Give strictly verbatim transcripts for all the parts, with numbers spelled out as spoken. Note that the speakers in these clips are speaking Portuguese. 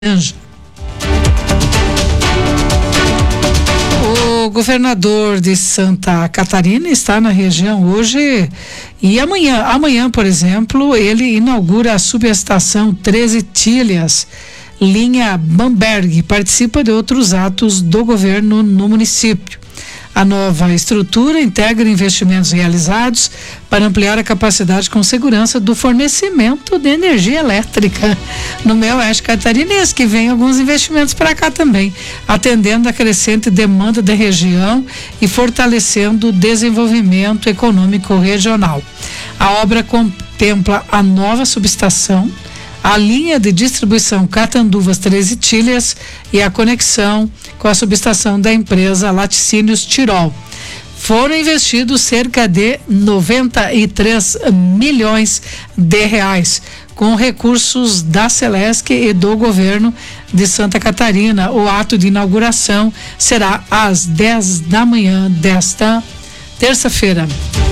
O governador de Santa Catarina está na região hoje e amanhã, amanhã, por exemplo, ele inaugura a subestação treze Tilhas, linha Bamberg, participa de outros atos do governo no município. A nova estrutura integra investimentos realizados para ampliar a capacidade com segurança do fornecimento de energia elétrica no meio oeste catarinense, que vem alguns investimentos para cá também, atendendo a crescente demanda da região e fortalecendo o desenvolvimento econômico regional. A obra contempla a nova subestação, a linha de distribuição Catanduvas treze Tilhas e a conexão com a subestação da empresa Laticínios Tirol. Foram investidos cerca de noventa e três milhões de reais com recursos da Celesc e do governo de Santa Catarina. O ato de inauguração será às dez da manhã desta terça-feira.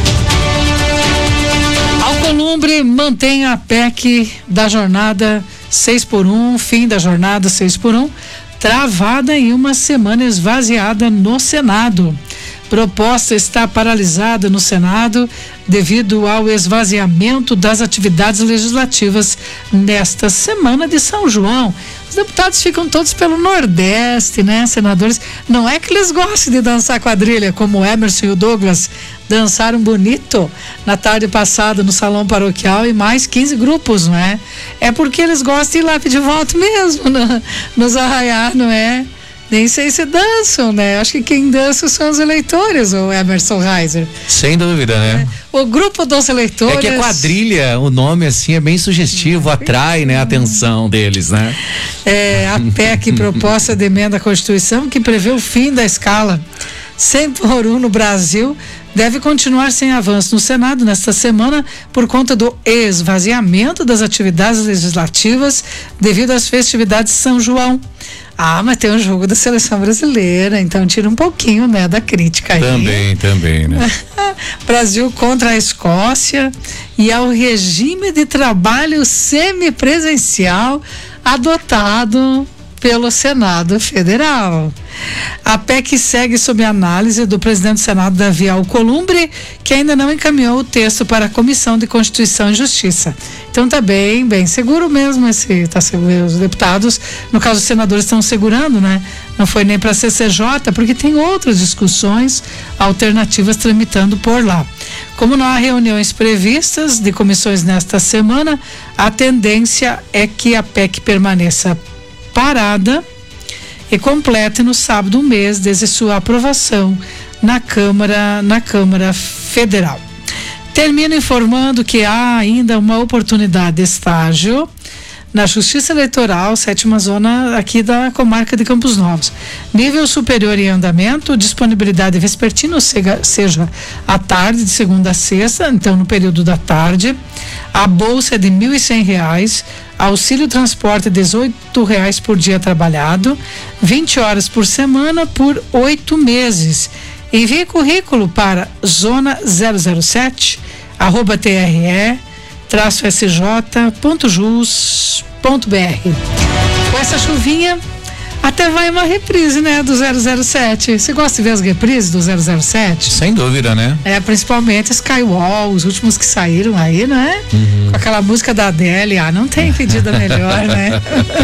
Alcolumbre mantém a P E C da jornada seis por um, fim da jornada seis por um, travada em uma semana esvaziada no Senado. Proposta está paralisada no Senado devido ao esvaziamento das atividades legislativas nesta semana de São João. Os deputados ficam todos pelo Nordeste, né, senadores? Não é que eles gostem de dançar quadrilha, como o Emerson e o Douglas dançaram bonito na tarde passada no Salão Paroquial e mais quinze grupos, não é? É porque eles gostam de ir lá pedir voto mesmo, no, nos arraiar, não é? Nem sei se dançam, né? Acho que quem dança são os eleitores, o Emerson Reiser. Sem dúvida, né? É. O grupo dos eleitores. É que a quadrilha, o nome assim é bem sugestivo, atrai, né, a atenção deles, né? É, a P E C, proposta de emenda à Constituição, que prevê o fim da escala cem por um no Brasil, deve continuar sem avanço no Senado nesta semana por conta do esvaziamento das atividades legislativas devido às festividades de São João. Ah, mas tem um jogo da seleção brasileira, então tira um pouquinho, né, da crítica aí. Também, também, né? Brasil contra a Escócia e ao regime de trabalho semipresencial adotado pelo Senado Federal. A P E C segue sob análise do presidente do Senado, Davi Alcolumbre, que ainda não encaminhou o texto para a Comissão de Constituição e Justiça. Então tá bem, bem seguro mesmo esse, tá seguro, os deputados, no caso os senadores estão segurando, né? Não foi nem para a C C J, porque tem outras discussões alternativas tramitando por lá. Como não há reuniões previstas de comissões nesta semana, a tendência é que a P E C permaneça parada e complete no sábado um mês desde sua aprovação na Câmara, na Câmara Federal. Termino informando que há ainda uma oportunidade de estágio na Justiça Eleitoral, sétima zona aqui da comarca de Campos Novos. Nível superior em andamento, disponibilidade vespertina, ou seja, seja à tarde, de segunda a sexta, então no período da tarde. A bolsa é de mil e cem reais, auxílio transporte dezoito reais por dia trabalhado, vinte horas por semana por oito meses. Envie currículo para zona zero zero sete arroba tre traço sj ponto jus ponto br. Com essa chuvinha até vai uma reprise, né, do zero zero sete. Você gosta de ver as reprises do zero zero sete? Sem dúvida, né? É, principalmente Skywall, os últimos que saíram aí, né? Uhum. Com aquela música da Adele, ah, não tem pedida melhor, né?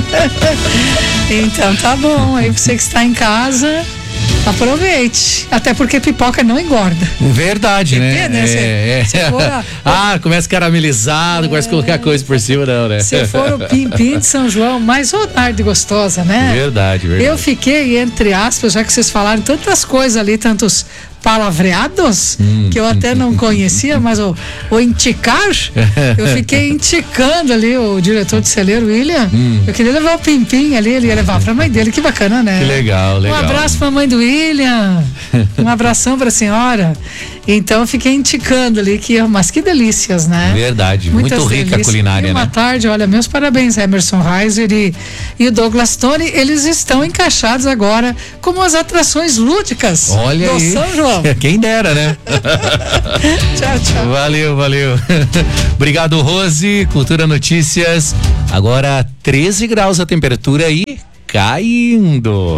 Então tá bom, aí você que está em casa, aproveite, até porque pipoca não engorda. Verdade, né? Entende, né? É, se, é. se for a, ah, começa caramelizado, é, começa a colocar coisa por cima, não, né? Se for o Pimpim de São João, mas ô tarde gostosa, né? Verdade, verdade. Eu fiquei, entre aspas, já que vocês falaram tantas coisas ali, tantos palavreados, hum, que eu até não conhecia, mas o, o inticar, eu fiquei inticando ali o diretor de celeiro, William. Hum. Eu queria levar o Pimpim ali, ele ia levar pra mãe dele, que bacana, né? Que legal, legal. Um abraço pra mãe do William, um abração pra senhora. Então eu fiquei indicando ali que, mas que delícias, né? Verdade, Muitas muito rica delícias. a culinária, e uma né? tarde, olha, meus parabéns, Emerson Reiser e, e o Douglas Tony, eles estão encaixados agora como as atrações lúdicas Olha do aí. São João. Quem dera, né? Tchau, tchau. Valeu, valeu. Obrigado, Rose. Cultura Notícias. Agora treze graus a temperatura e caindo.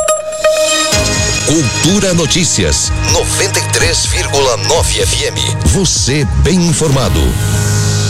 Cultura Notícias, noventa e três vírgula nove F M. Você bem informado.